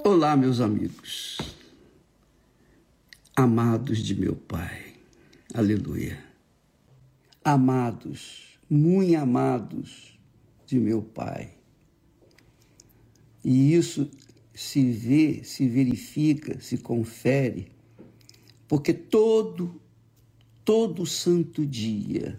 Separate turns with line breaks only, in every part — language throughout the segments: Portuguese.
Olá, meus amigos, amados de meu Pai, aleluia, amados, muito amados de meu Pai. E isso se vê, se verifica, se confere, porque todo santo dia,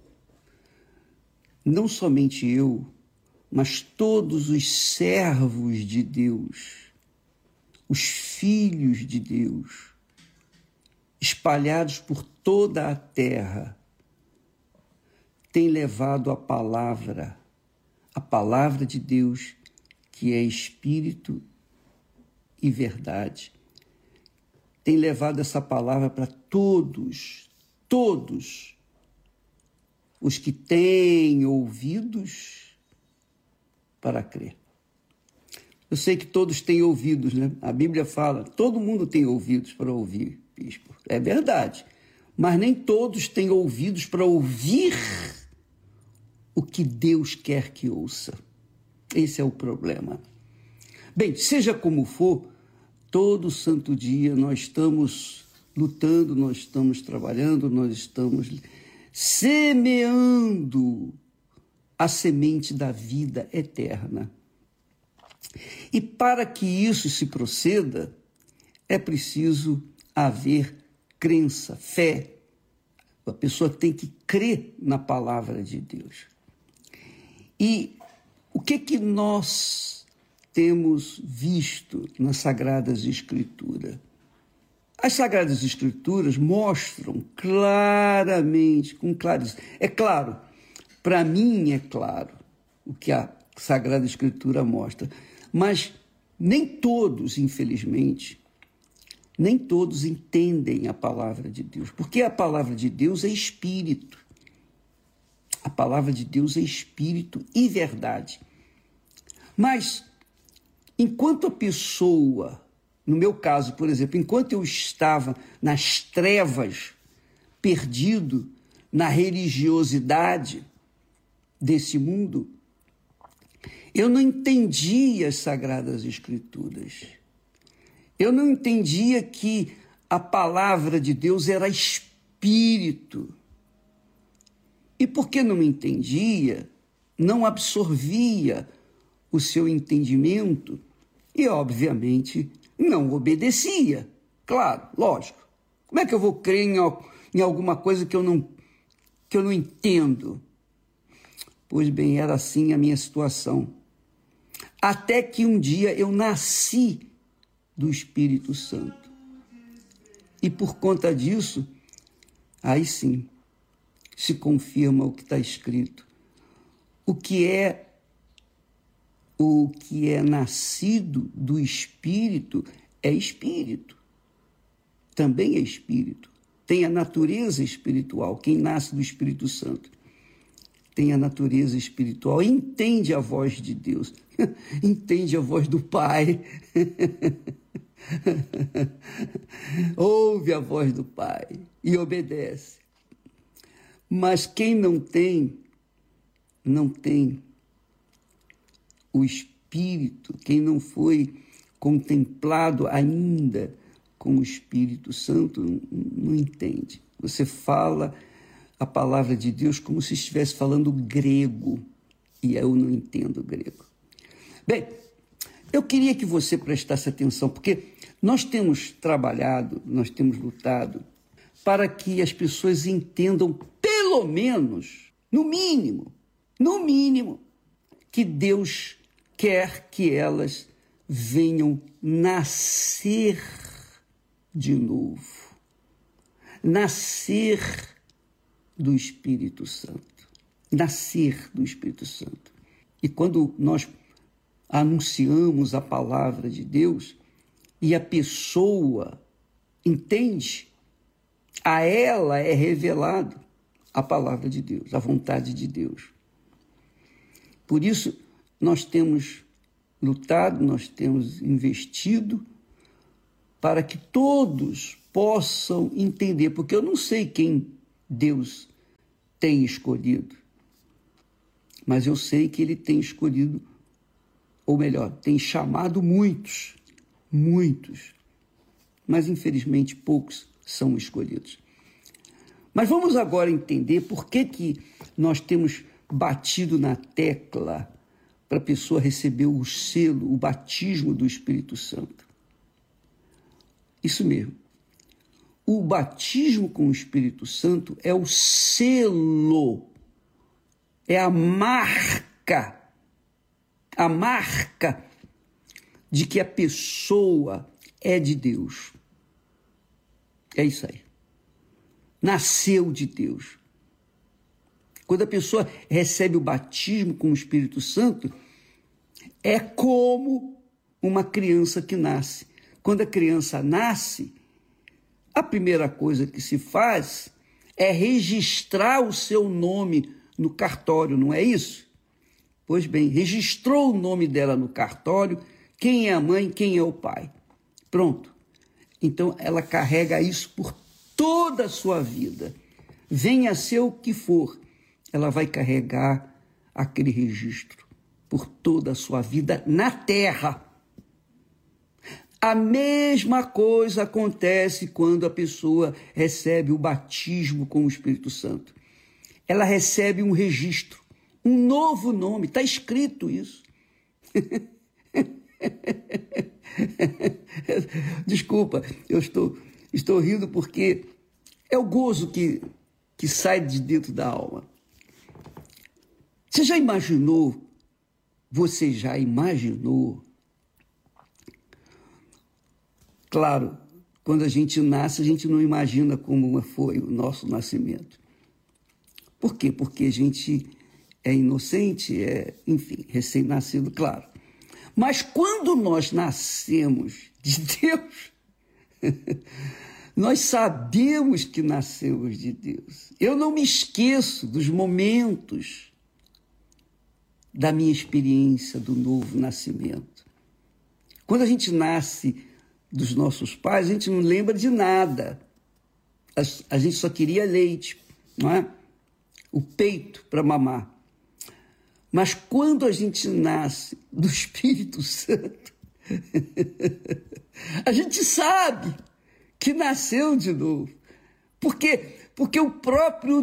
não somente eu, mas todos os servos de Deus, os filhos de Deus, espalhados por toda a terra, têm levado a palavra de Deus, que é Espírito e verdade. Tem levado essa palavra para todos os que têm ouvidos para crer. Eu sei que todos têm ouvidos, né? A Bíblia fala, todo mundo tem ouvidos para ouvir, bispo. É verdade. Mas nem todos têm ouvidos para ouvir o que Deus quer que ouça. Esse é o problema. Bem, seja como for, todo santo dia nós estamos lutando, nós estamos trabalhando, nós estamos semeando a semente da vida eterna. E para que isso se proceda, é preciso haver crença, fé. A pessoa tem que crer na palavra de Deus. E o que nós temos visto nas Sagradas Escrituras? As Sagradas Escrituras mostram claramente, com clareza. É claro, para mim é claro o que a Sagrada Escritura mostra, mas nem todos, infelizmente, nem todos entendem a palavra de Deus, porque a palavra de Deus é Espírito. A palavra de Deus é Espírito e verdade. Mas, enquanto a pessoa, no meu caso, por exemplo, enquanto eu estava nas trevas, perdido na religiosidade desse mundo, eu não entendia as Sagradas Escrituras. Eu não entendia que a palavra de Deus era Espírito. E porque não entendia, não absorvia o seu entendimento e, obviamente, não obedecia. Claro, lógico. Como é que eu vou crer em alguma coisa que eu não entendo? Pois bem, era assim a minha situação. Até que um dia eu nasci do Espírito Santo. E por conta disso, aí sim, se confirma o que está escrito. O que é nascido do Espírito é Espírito. Também é Espírito. Tem a natureza espiritual. Quem nasce do Espírito Santo tem a natureza espiritual, entende a voz de Deus, entende a voz do Pai, ouve a voz do Pai e obedece. Mas quem não tem o Espírito, quem não foi contemplado ainda com o Espírito Santo, não entende. Você fala a palavra de Deus como se estivesse falando grego, e eu não entendo grego. Bem, eu queria que você prestasse atenção, porque nós temos trabalhado, nós temos lutado para que as pessoas entendam, pelo menos, no mínimo, que Deus quer que elas venham nascer de novo, nascer do Espírito Santo, nascer do Espírito Santo. E quando nós anunciamos a palavra de Deus e a pessoa entende, a ela é revelado a palavra de Deus, a vontade de Deus. Por isso, nós temos lutado, nós temos investido para que todos possam entender, porque eu não sei quem Deus tem escolhido, mas eu sei que Ele tem escolhido, ou melhor, tem chamado muitos muitos, mas infelizmente poucos são escolhidos. Mas vamos agora entender por que nós temos batido na tecla para a pessoa receber o selo, o batismo do Espírito Santo. Isso mesmo. O batismo com o Espírito Santo é o selo, é a marca de que a pessoa é de Deus. É isso aí. Nasceu de Deus. Quando a pessoa recebe o batismo com o Espírito Santo, é como uma criança que nasce. Quando a criança nasce, a primeira coisa que se faz é registrar o seu nome no cartório, não é isso? Pois bem, registrou o nome dela no cartório, quem é a mãe, quem é o pai. Pronto. Então, ela carrega isso por toda a sua vida. Venha a ser o que for, ela vai carregar aquele registro por toda a sua vida na terra. A mesma coisa acontece quando a pessoa recebe o batismo com o Espírito Santo. Ela recebe um registro, um novo nome, está escrito isso. Desculpa, eu estou rindo porque é o gozo que sai de dentro da alma. Você já imaginou Claro, quando a gente nasce, a gente não imagina como foi o nosso nascimento. Por quê? Porque a gente é inocente, enfim, recém-nascido, claro. Mas quando nós nascemos de Deus, nós sabemos que nascemos de Deus. Eu não me esqueço dos momentos da minha experiência do novo nascimento. Quando a gente nasce dos nossos pais, a gente não lembra de nada. A gente só queria leite, não é? O peito para mamar. Mas quando a gente nasce do Espírito Santo, a gente sabe que nasceu de novo. Por quê? Porque o próprio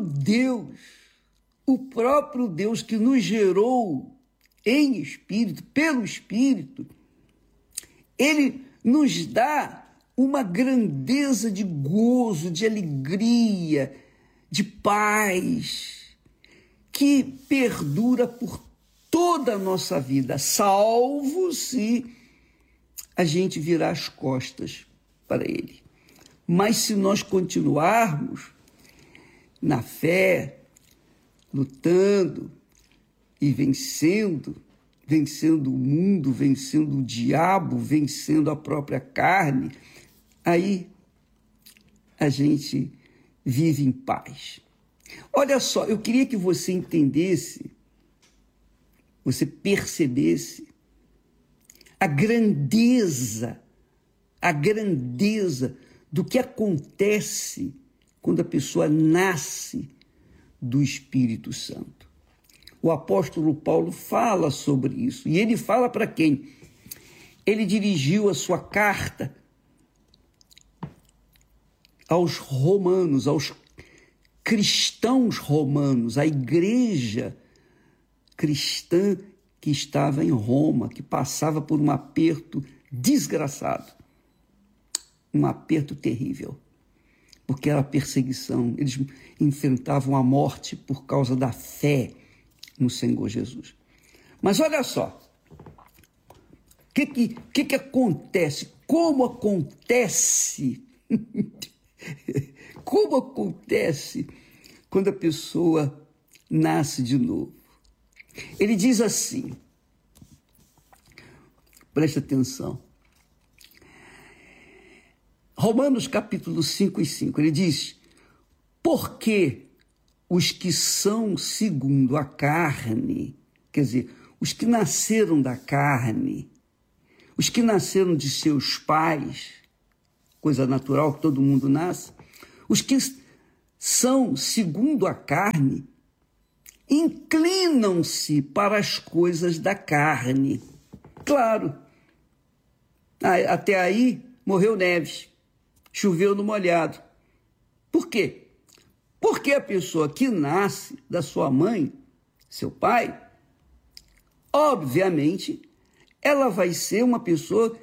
Deus que nos gerou em espírito, pelo Espírito, ele nos dá uma grandeza de gozo, de alegria, de paz, que perdura por toda a nossa vida, salvo se a gente virar as costas para ele. Mas se nós continuarmos na fé, lutando e vencendo o mundo, vencendo o diabo, vencendo a própria carne, aí a gente vive em paz. Olha só, eu queria que você entendesse, você percebesse a grandeza do que acontece quando a pessoa nasce do Espírito Santo. O apóstolo Paulo fala sobre isso. E ele fala para quem? Ele dirigiu a sua carta aos romanos, aos cristãos romanos, à igreja cristã que estava em Roma, que passava por um aperto desgraçado, um aperto terrível, porque era perseguição. Eles enfrentavam a morte por causa da fé no Senhor Jesus. Mas olha só, o que acontece? Como acontece quando a pessoa nasce de novo? Ele diz assim, presta atenção, Romanos capítulo 5:5, ele diz, porque os que são segundo a carne, quer dizer, os que nasceram da carne, os que nasceram de seus pais, coisa natural que todo mundo nasce, os que são segundo a carne, inclinam-se para as coisas da carne. Claro, Até aí, morreu Neves, choveu no molhado. Por quê? Porque a pessoa que nasce da sua mãe, seu pai, obviamente, ela vai ser uma pessoa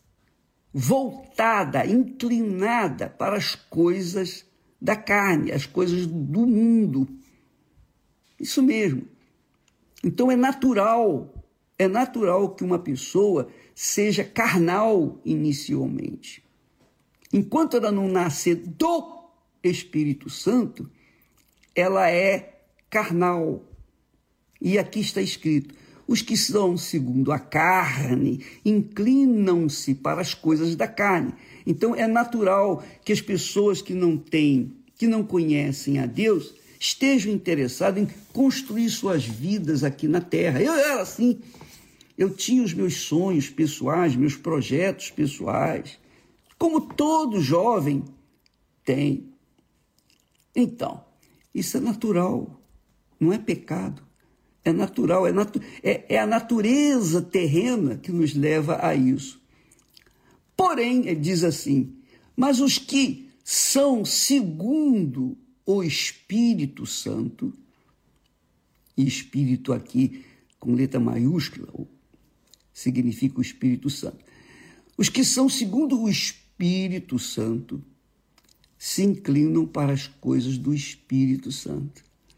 voltada, inclinada para as coisas da carne, as coisas do mundo. Isso mesmo. Então é natural que uma pessoa seja carnal inicialmente. Enquanto ela não nascer do Espírito Santo, ela é carnal. E aqui está escrito: os que são segundo a carne inclinam-se para as coisas da carne. Então é natural que as pessoas que não conhecem a Deus, estejam interessadas em construir suas vidas aqui na terra. Eu era assim. Eu tinha os meus sonhos pessoais, meus projetos pessoais, como todo jovem tem. Então, isso é natural, não é pecado. É natural, é a natureza terrena que nos leva a isso. Porém, ele diz assim: mas os que são segundo o Espírito Santo, e Espírito aqui com letra maiúscula, significa o Espírito Santo. Os que são segundo o Espírito Santo se inclinam para as coisas do Espírito Santo.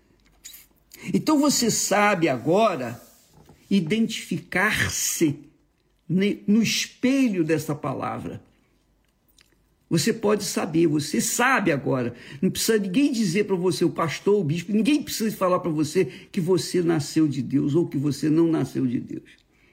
Então você sabe agora identificar-se no espelho dessa palavra. Você pode saber, você sabe agora. Não precisa ninguém dizer para você, o pastor, o bispo, ninguém precisa falar para você que você nasceu de Deus ou que você não nasceu de Deus.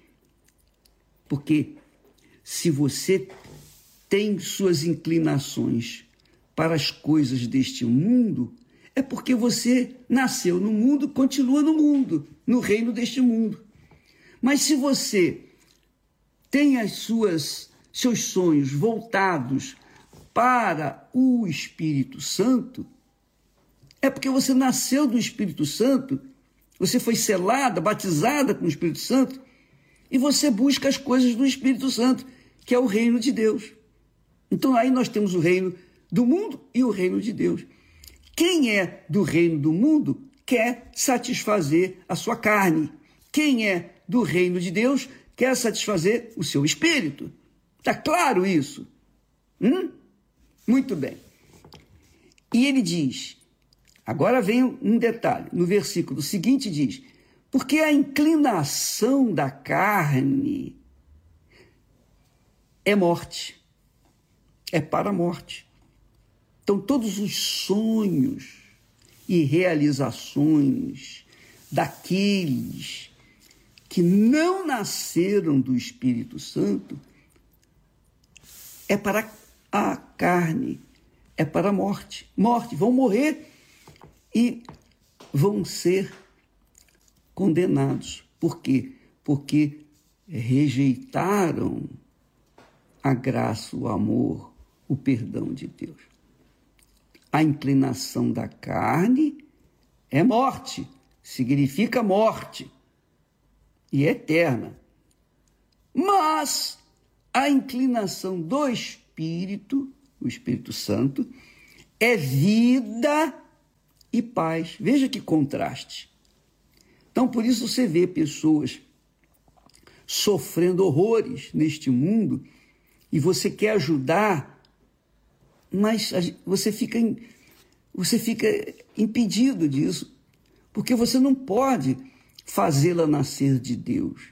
Porque se você tem suas inclinações para as coisas deste mundo, é porque você nasceu no mundo, continua no mundo, no reino deste mundo. Mas se você tem seus sonhos voltados para o Espírito Santo, é porque você nasceu do Espírito Santo, você foi selada, batizada com o Espírito Santo, e você busca as coisas do Espírito Santo, que é o reino de Deus. Então aí nós temos o reino do mundo e o reino de Deus. Quem é do reino do mundo quer satisfazer a sua carne. Quem é do reino de Deus quer satisfazer o seu espírito. Está claro isso? Muito bem. E ele diz, agora vem um detalhe, no versículo seguinte diz: porque a inclinação da carne é morte, é para a morte. Então, todos os sonhos e realizações daqueles que não nasceram do Espírito Santo é para a carne, é para a morte. Morte, vão morrer e vão ser condenados. Por quê? Porque rejeitaram a graça, o amor, o perdão de Deus. A inclinação da carne é morte, significa morte e é eterna. Mas a inclinação do Espírito, o Espírito Santo, é vida e paz. Veja que contraste. Então, por isso você vê pessoas sofrendo horrores neste mundo e você quer ajudar, mas você fica impedido disso, porque você não pode fazê-la nascer de Deus.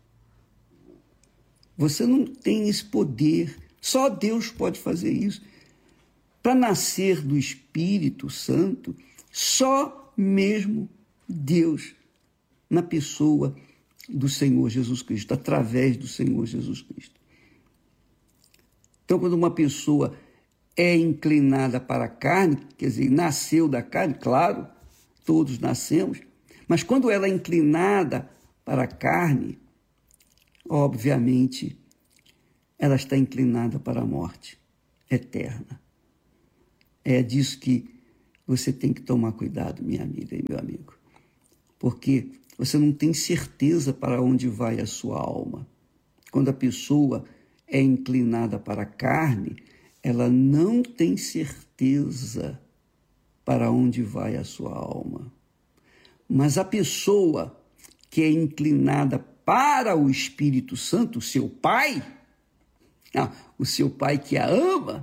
Você não tem esse poder, só Deus pode fazer isso. Para nascer do Espírito Santo, só mesmo Deus, na pessoa do Senhor Jesus Cristo, através do Senhor Jesus Cristo. Então, quando uma pessoa é inclinada para a carne, quer dizer, nasceu da carne, claro, todos nascemos, mas quando ela é inclinada para a carne, obviamente, ela está inclinada para a morte eterna. É disso que você tem que tomar cuidado, minha amiga e meu amigo, porque você não tem certeza para onde vai a sua alma. Quando a pessoa é inclinada para a carne, ela não tem certeza para onde vai a sua alma. Mas a pessoa que é inclinada para o Espírito Santo, o seu Pai, o seu Pai que a ama,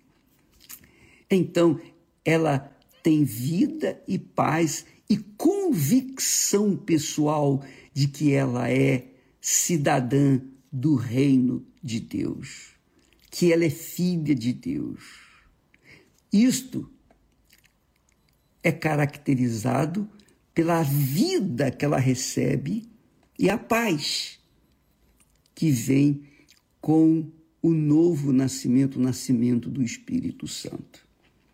então ela tem vida e paz e convicção pessoal de que ela é cidadã do reino de Deus, que ela é filha de Deus. Isto é caracterizado pela vida que ela recebe e a paz que vem com o novo nascimento, o nascimento do Espírito Santo.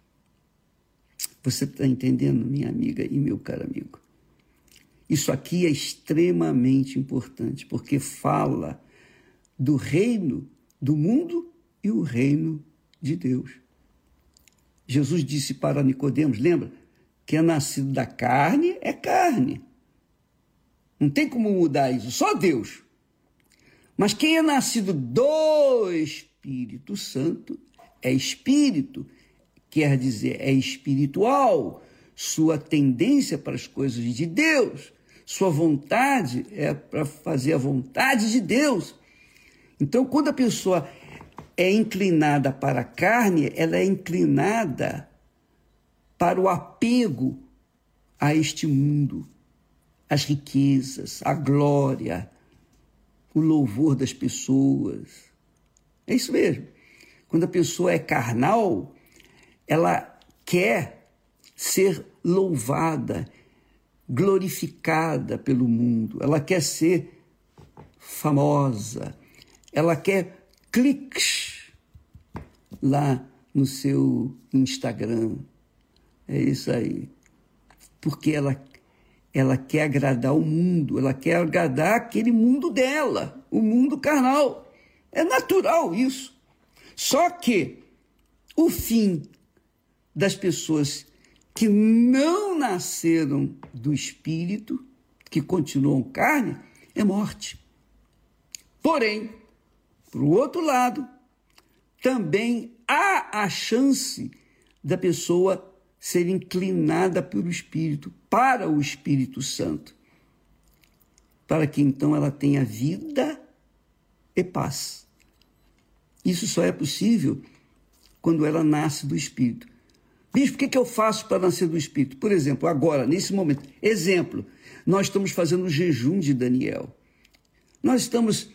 Você está entendendo, minha amiga e meu caro amigo? Isso aqui é extremamente importante, porque fala do reino do mundo e o reino de Deus. Jesus disse para Nicodemos, lembra? Que é nascido da carne é carne. Não tem como mudar isso, só Deus. Mas quem é nascido do Espírito Santo é espírito, quer dizer, é espiritual. Sua tendência para as coisas de Deus, sua vontade é para fazer a vontade de Deus. Então, quando a pessoa é inclinada para a carne, ela é inclinada para o apego a este mundo, as riquezas, a glória, o louvor das pessoas. É isso mesmo. Quando a pessoa é carnal, ela quer ser louvada, glorificada pelo mundo. Ela quer ser famosa. Ela quer cliques lá no seu Instagram. É isso aí. Porque ela quer agradar o mundo, ela quer agradar aquele mundo dela, o mundo carnal. É natural isso. Só que o fim das pessoas que não nasceram do Espírito, que continuam carne, é morte. Porém, por outro lado, também há a chance da pessoa ser inclinada pelo Espírito, para o Espírito Santo, para que então ela tenha vida e paz. Isso só é possível quando ela nasce do Espírito. Bispo, o que eu faço para nascer do Espírito? Por exemplo, agora, nesse momento, exemplo, nós estamos fazendo o jejum de Daniel. Nós estamos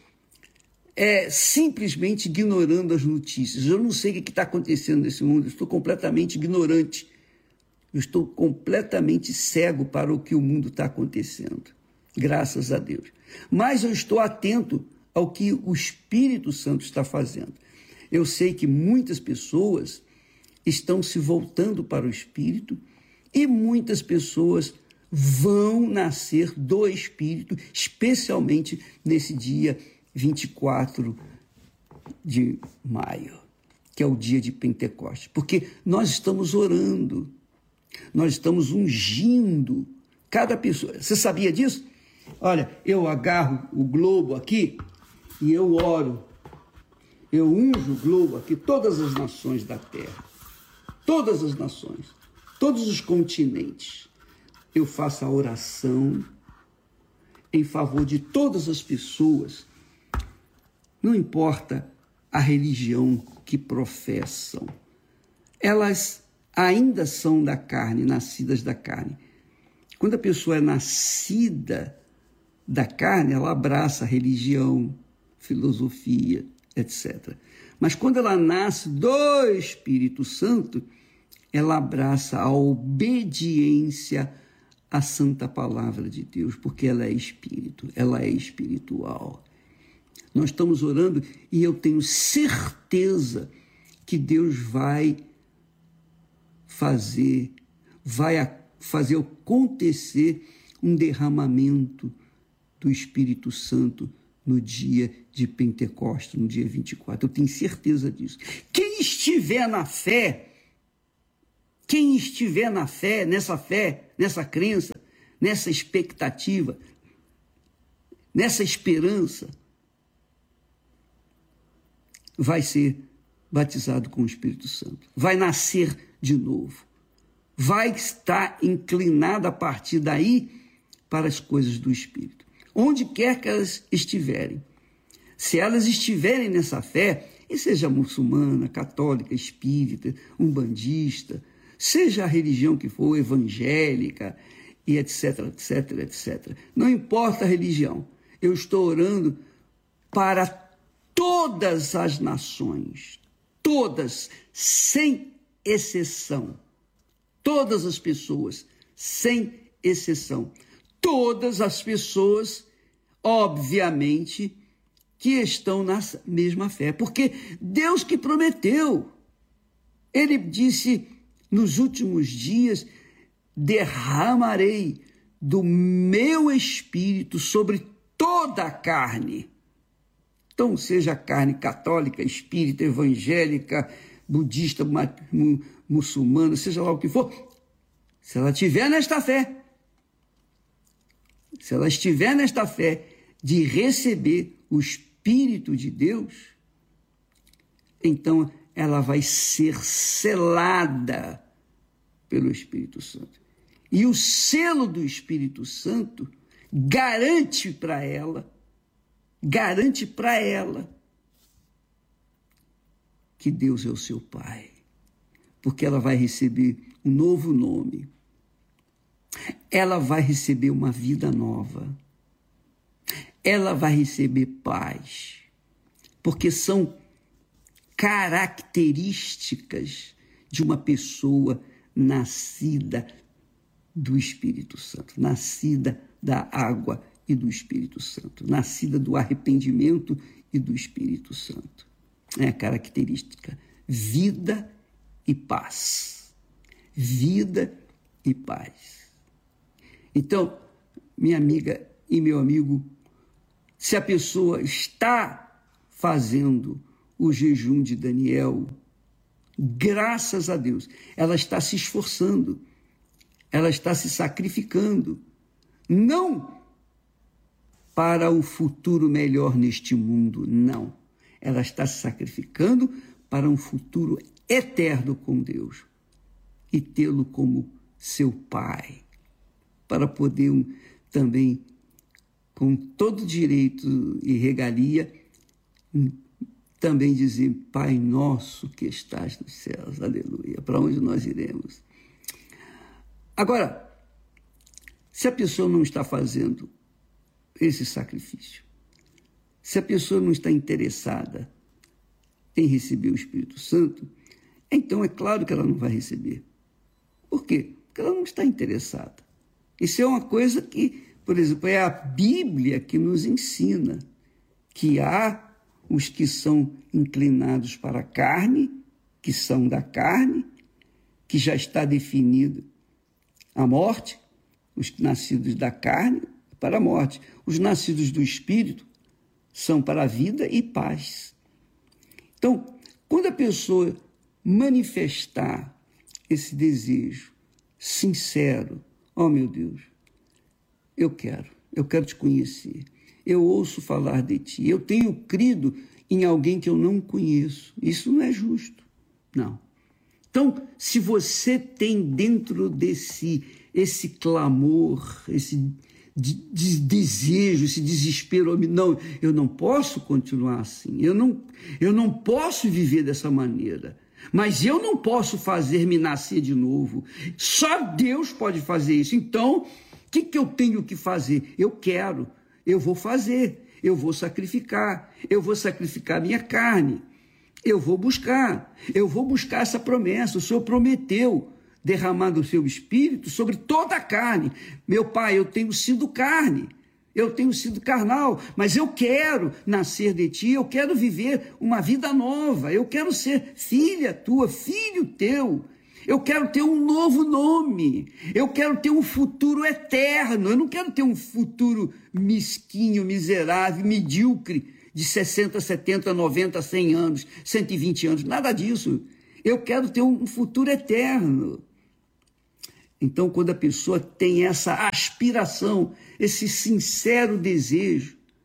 simplesmente ignorando as notícias. Eu não sei o que está acontecendo nesse mundo, eu estou completamente ignorante. Eu estou completamente cego para o que o mundo está acontecendo, graças a Deus. Mas eu estou atento ao que o Espírito Santo está fazendo. Eu sei que muitas pessoas estão se voltando para o Espírito e muitas pessoas vão nascer do Espírito, especialmente nesse dia 24 de maio, que é o dia de Pentecostes, porque nós estamos orando, nós estamos ungindo cada pessoa. Você sabia disso? Olha, eu agarro o globo aqui e eu oro. Eu unjo o globo aqui, todas as nações da terra, todas as nações, todos os continentes. Eu faço a oração em favor de todas as pessoas, não importa a religião que professam. Elas ainda são da carne, nascidas da carne. Quando a pessoa é nascida da carne, ela abraça a religião, filosofia, etc. Mas quando ela nasce do Espírito Santo, ela abraça a obediência à santa palavra de Deus, porque ela é espírito, ela é espiritual. Nós estamos orando e eu tenho certeza que Deus vai fazer acontecer um derramamento do Espírito Santo no dia de Pentecostes, no dia 24. Eu tenho certeza disso. Quem estiver na fé, nessa crença, nessa expectativa, nessa esperança, vai ser batizado com o Espírito Santo, vai nascer de novo, vai estar inclinado a partir daí para as coisas do Espírito. Onde quer que elas estiverem, se elas estiverem nessa fé, e seja muçulmana, católica, espírita, umbandista, seja a religião que for, evangélica, e etc, etc, etc. Não importa a religião, eu estou orando para todas as nações, todas, sem exceção, todas as pessoas, sem exceção, todas as pessoas, obviamente, que estão na mesma fé, porque Deus que prometeu, ele disse, nos últimos dias, derramarei do meu espírito sobre toda a carne. Então, seja a carne católica, espírita, evangélica, budista, muçulmana, seja lá o que for, se ela estiver nesta fé, se ela estiver nesta fé de receber o Espírito de Deus, então ela vai ser selada pelo Espírito Santo. E o selo do Espírito Santo garante para ela que Deus é o seu Pai, porque ela vai receber um novo nome, ela vai receber uma vida nova, ela vai receber paz, porque são características de uma pessoa nascida do Espírito Santo, nascida da água e do Espírito Santo, nascida do arrependimento e do Espírito Santo. É a característica, vida e paz. Vida e paz. Então, minha amiga e meu amigo, se a pessoa está fazendo o jejum de Daniel, graças a Deus, ela está se esforçando, ela está se sacrificando, não para o futuro melhor neste mundo, não. Ela está se sacrificando para um futuro eterno com Deus e tê-lo como seu Pai, para poder também, com todo direito e regalia, também dizer, Pai nosso que estás nos céus, aleluia, para onde nós iremos. Agora, se a pessoa não está fazendo esse sacrifício, se a pessoa não está interessada em receber o Espírito Santo, então é claro que ela não vai receber. Por quê? Porque ela não está interessada. Isso é uma coisa que, por exemplo, é a Bíblia que nos ensina que há os que são inclinados para a carne, que são da carne, que já está definido a morte, os nascidos da carne para a morte. Os nascidos do Espírito são para a vida e paz. Então, quando a pessoa manifestar esse desejo sincero, oh meu Deus, eu quero te conhecer, eu ouço falar de ti, eu tenho crido em alguém que eu não conheço, isso não é justo, não. Então, se você tem dentro de si esse clamor, esse desejo, esse desespero, não, eu não posso continuar assim, eu não posso viver dessa maneira, mas eu não posso fazer-me nascer de novo, só Deus pode fazer isso. Então, o que eu tenho que fazer? Eu vou fazer, eu vou sacrificar minha carne, eu vou buscar essa promessa. O Senhor prometeu derramar do seu Espírito sobre toda a carne. Meu Pai, eu tenho sido carne, eu tenho sido carnal, mas eu quero nascer de ti, eu quero viver uma vida nova, eu quero ser filha tua, filho teu, eu quero ter um novo nome, eu quero ter um futuro eterno, eu não quero ter um futuro mesquinho, miserável, medíocre, de 60, 70, 90, 100 anos, 120 anos, nada disso. Eu quero ter um futuro eterno. Então, quando a pessoa tem essa aspiração, esse sincero desejo,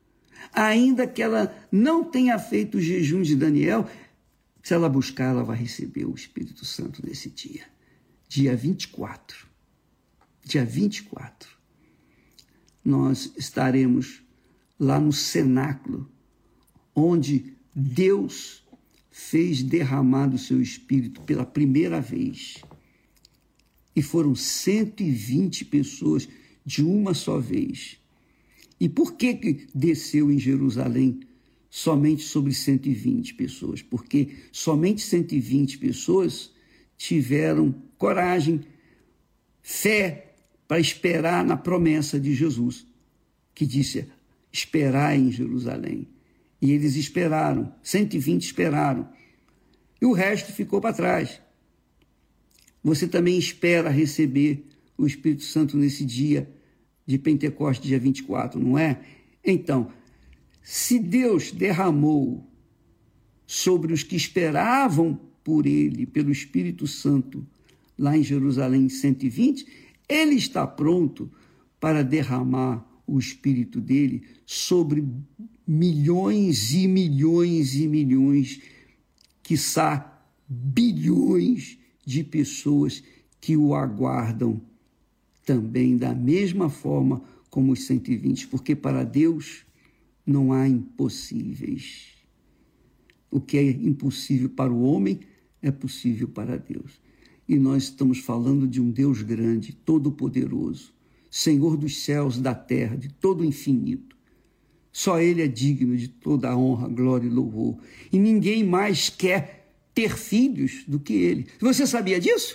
ainda que ela não tenha feito o jejum de Daniel, se ela buscar, ela vai receber o Espírito Santo nesse dia. Dia 24. Dia 24. Nós estaremos lá no cenáculo, onde Deus fez derramar do seu Espírito pela primeira vez. E foram 120 pessoas de uma só vez. E por que desceu em Jerusalém somente sobre 120 pessoas? Porque somente 120 pessoas tiveram coragem, fé, para esperar na promessa de Jesus, que disse, esperar em Jerusalém. E eles esperaram, 120 esperaram. E o resto ficou para trás. Você também espera receber o Espírito Santo nesse dia de Pentecostes, dia 24, não é? Então, se Deus derramou sobre os que esperavam por ele, pelo Espírito Santo, lá em Jerusalém, 120, ele está pronto para derramar o Espírito dele sobre milhões e milhões e milhões, quiçá bilhões de pessoas que o aguardam também da mesma forma como os 120, porque para Deus não há impossíveis. O que é impossível para o homem é possível para Deus. E nós estamos falando de um Deus grande, todo-poderoso, Senhor dos céus, da terra, de todo o infinito. Só Ele é digno de toda a honra, glória e louvor. E ninguém mais quer ter filhos do que Ele. Você sabia disso?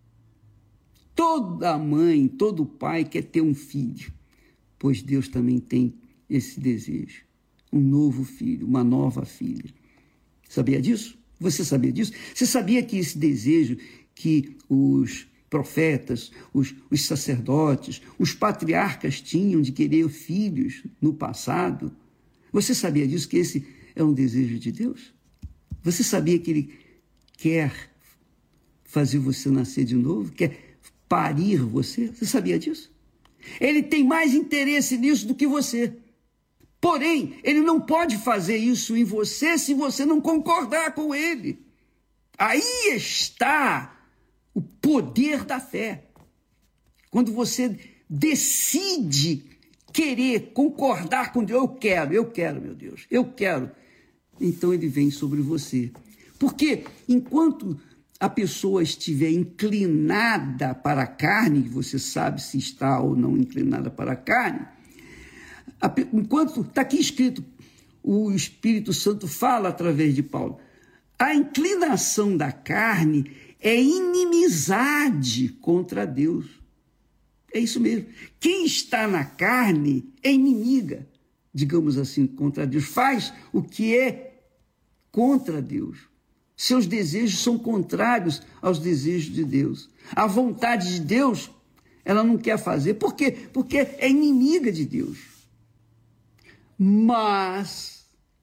Toda mãe, todo pai quer ter um filho, pois Deus também tem esse desejo. Um novo filho, uma nova filha. Sabia disso? Você sabia disso? Você sabia que esse desejo que os profetas, os sacerdotes, os patriarcas tinham de querer filhos no passado? Você sabia disso, que esse é um desejo de Deus? Você sabia que Ele quer fazer você nascer de novo? Quer parir você? Você sabia disso? Ele tem mais interesse nisso do que você. Porém, Ele não pode fazer isso em você se você não concordar com Ele. Aí está o poder da fé. Quando você decide querer concordar com Deus, eu quero, meu Deus, eu quero. Então Ele vem sobre você. Porque enquanto a pessoa estiver inclinada para a carne, você sabe se está ou não inclinada para a carne, enquanto está aqui escrito, o Espírito Santo fala através de Paulo, a inclinação da carne é inimizade contra Deus. É isso mesmo. Quem está na carne é inimiga, digamos assim, contra Deus. Faz o que é contra Deus. Seus desejos são contrários aos desejos de Deus. A vontade de Deus, ela não quer fazer. Por quê? Porque é inimiga de Deus. Mas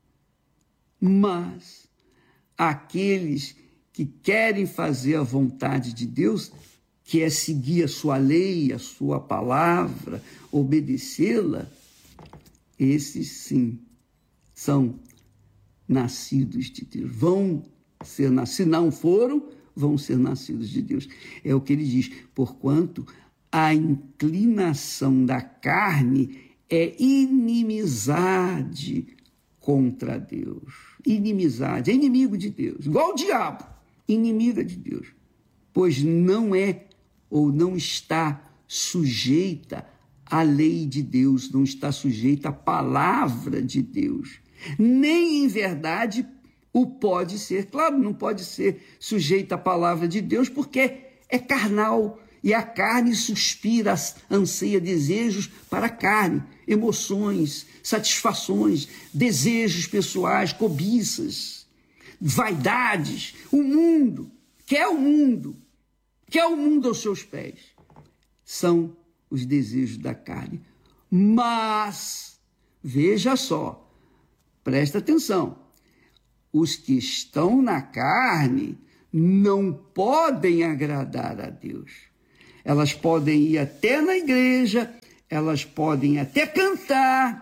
aqueles que querem fazer a vontade de Deus, que é seguir a sua lei, a sua palavra, obedecê-la, esses sim são nascidos de Deus. Vão ser nascidos, se não foram, vão ser nascidos de Deus. É o que ele diz, porquanto a inclinação da carne é inimizade contra Deus. Inimizade, é inimigo de Deus, igual o diabo, inimiga de Deus, pois não é ou não está sujeita à lei de Deus, não está sujeita à palavra de Deus, nem em verdade o pode ser. Claro, não pode ser sujeita à palavra de Deus porque é carnal, e a carne suspira, anseia desejos para a carne, emoções, satisfações, desejos pessoais, cobiças, vaidades. O mundo, quer o mundo aos seus pés. São os desejos da carne. Mas, veja só, presta atenção, os que estão na carne não podem agradar a Deus. Elas podem ir até na igreja, elas podem até cantar,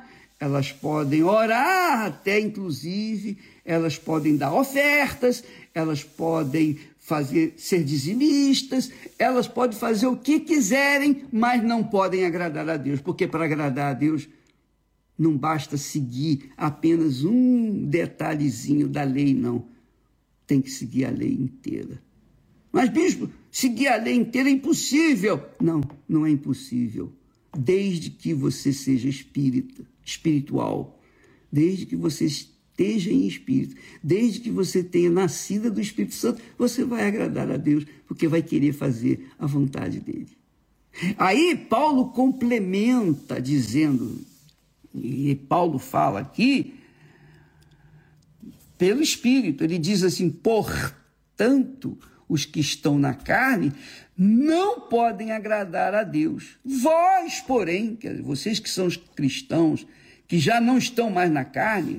elas podem orar até, inclusive, elas podem dar ofertas, elas podem ser dizimistas, elas podem fazer o que quiserem, mas não podem agradar a Deus, porque para agradar a Deus não basta seguir apenas um detalhezinho da lei, não. Tem que seguir a lei inteira. Mas, bispo, seguir a lei inteira é impossível. Não, não é impossível. Desde que você seja espiritual, desde que você esteja em espírito, desde que você tenha nascido do Espírito Santo, você vai agradar a Deus, porque vai querer fazer a vontade dele. Aí Paulo complementa dizendo, e Paulo fala aqui, pelo Espírito, ele diz assim: portanto, os que estão na carne não podem agradar a Deus. Vós, porém, vocês que são os cristãos, que já não estão mais na carne,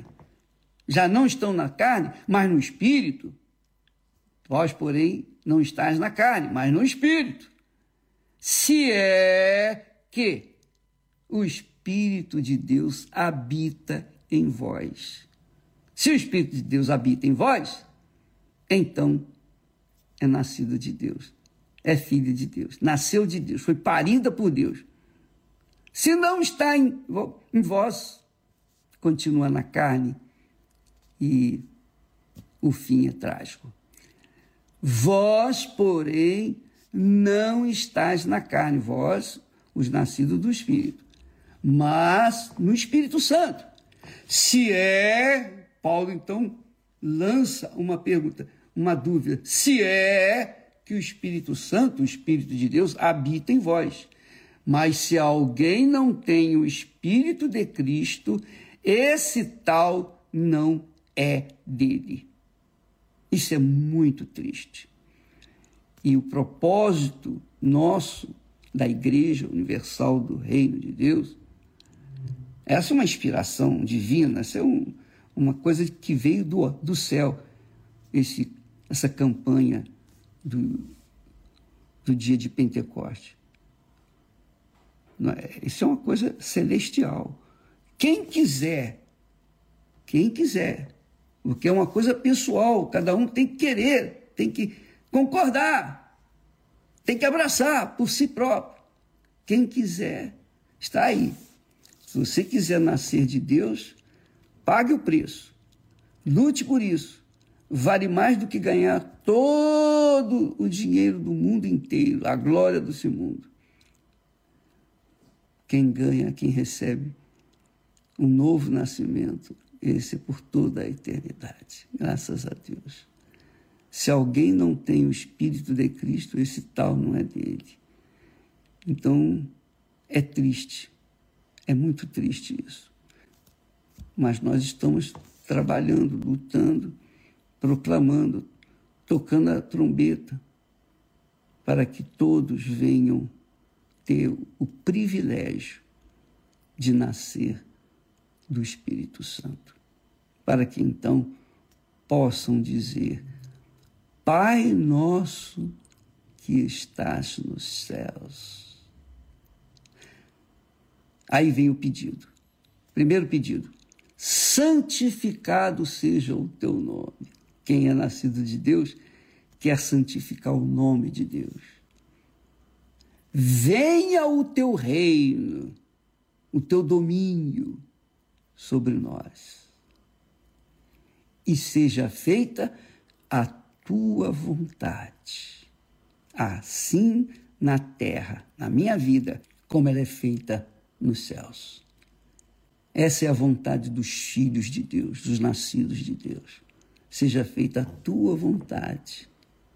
mas no Espírito, vós, porém, não estáis na carne, mas no Espírito. Se é que o Espírito de Deus habita em vós. Se o Espírito de Deus habita em vós, então é nascido de Deus, é filho de Deus, nasceu de Deus, foi parida por Deus. Se não está em vós, continua na carne e o fim é trágico. Vós, porém, não estáis na carne, vós, os nascidos do Espírito, mas no Espírito Santo. Se é... Paulo, então, lança uma pergunta, uma dúvida. Se é que o Espírito Santo, o Espírito de Deus, habita em vós. Mas se alguém não tem o Espírito de Cristo, esse tal não é dele. Isso é muito triste. E o propósito nosso, da Igreja Universal do Reino de Deus, essa é uma inspiração divina, essa é uma coisa que veio do céu, essa campanha do dia de Pentecoste. Isso é uma coisa celestial. Quem quiser, porque é uma coisa pessoal, cada um tem que querer, tem que concordar, tem que abraçar por si próprio. Quem quiser, está aí. Se você quiser nascer de Deus, pague o preço, lute por isso. Vale mais do que ganhar todo o dinheiro do mundo inteiro, a glória desse mundo. Quem ganha, quem recebe um novo nascimento, esse é por toda a eternidade. Graças a Deus. Se alguém não tem o Espírito de Cristo, esse tal não é dele. Então, é triste, é muito triste isso. Mas nós estamos trabalhando, lutando, proclamando, tocando a trombeta, para que todos venham ter o privilégio de nascer do Espírito Santo, para que então possam dizer: Pai nosso que estás nos céus. Aí vem o pedido. Primeiro pedido: santificado seja o teu nome. Quem é nascido de Deus quer santificar o nome de Deus. Venha o teu reino, o teu domínio sobre nós. E seja feita a tua vontade, assim na terra, na minha vida, como ela é feita nos céus. Essa é a vontade dos filhos de Deus, dos nascidos de Deus. Seja feita a tua vontade,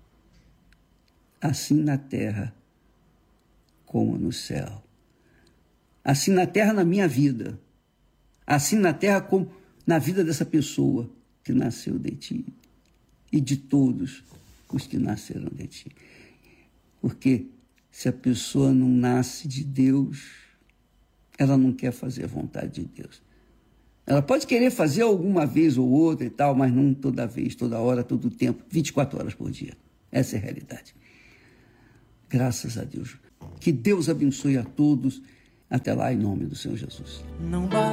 assim na terra como no céu. Assim na terra, na minha vida. Assim na terra como na vida dessa pessoa que nasceu de ti e de todos os que nasceram de ti. Porque se a pessoa não nasce de Deus, ela não quer fazer a vontade de Deus. Ela pode querer fazer alguma vez ou outra e tal, mas não toda vez, toda hora, todo o tempo, 24 horas por dia. Essa é a realidade. Graças a Deus. Que Deus abençoe a todos. Até lá, em nome do Senhor Jesus.